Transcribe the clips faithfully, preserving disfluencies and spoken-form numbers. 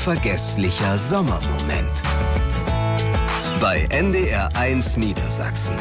unvergesslicher Sommermoment. Bei N D R eins Niedersachsen.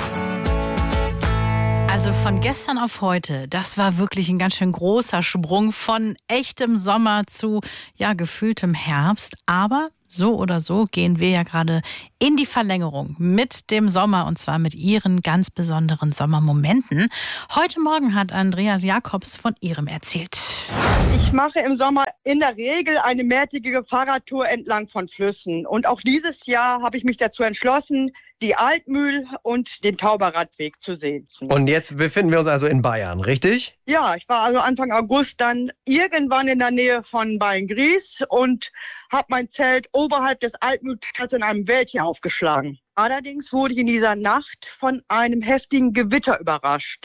Also von gestern auf heute, das war wirklich ein ganz schön großer Sprung von echtem Sommer zu, ja, gefühltem Herbst. Aber so oder so gehen wir ja gerade in die Verlängerung mit dem Sommer und zwar mit ihren ganz besonderen Sommermomenten. Heute Morgen hat Andreas Jakobs von ihrem erzählt. Ich mache im Sommer in der Regel eine mehrtägige Fahrradtour entlang von Flüssen. Und auch dieses Jahr habe ich mich dazu entschlossen, die Altmühl und den Tauberradweg zu sehen. Und jetzt befinden wir uns also in Bayern, richtig? Ja, ich war also Anfang August dann irgendwann in der Nähe von Beilngries und habe mein Zelt oberhalb des Altmühltals in einem Wäldchen aufgeschlagen. Allerdings wurde ich in dieser Nacht von einem heftigen Gewitter überrascht.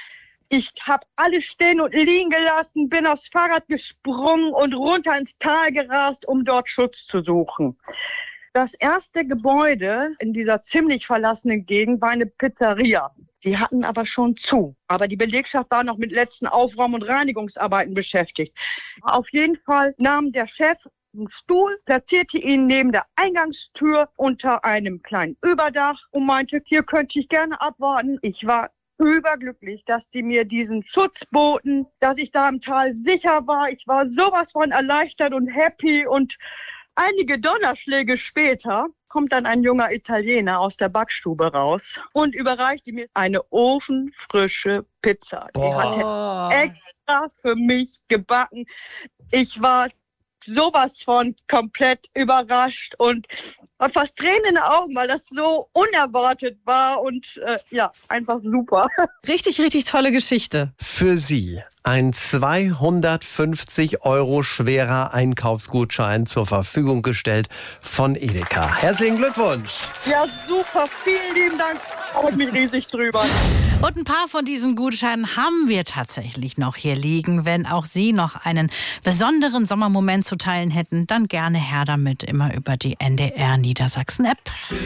Ich habe alles stehen und liegen gelassen, bin aufs Fahrrad gesprungen und runter ins Tal gerast, um dort Schutz zu suchen. Das erste Gebäude in dieser ziemlich verlassenen Gegend war eine Pizzeria. Die hatten aber schon zu. Aber die Belegschaft war noch mit letzten Aufräum- und Reinigungsarbeiten beschäftigt. Auf jeden Fall nahm der Chef einen Stuhl, platzierte ihn neben der Eingangstür unter einem kleinen Überdach und meinte, hier könnte ich gerne abwarten. Ich war überglücklich, dass die mir diesen Schutz boten, dass ich da im Tal sicher war. Ich war sowas von erleichtert und happy und einige Donnerschläge später kommt dann ein junger Italiener aus der Backstube raus und überreichte mir eine ofenfrische Pizza. Die Boah. hat er extra für mich gebacken. Ich war sowas von komplett überrascht und habe fast Tränen in den Augen, weil das so unerwartet war und äh, ja, einfach super. Richtig, richtig tolle Geschichte. Für Sie ein zweihundertfünfzig Euro schwerer Einkaufsgutschein zur Verfügung gestellt von Edeka. Herzlichen Glückwunsch! Ja, super, vielen lieben Dank. Freut mich riesig drüber. Und ein paar von diesen Gutscheinen haben wir tatsächlich noch hier liegen. Wenn auch Sie noch einen besonderen Sommermoment zu teilen hätten, dann gerne her damit, immer über die N D R Niedersachsen App.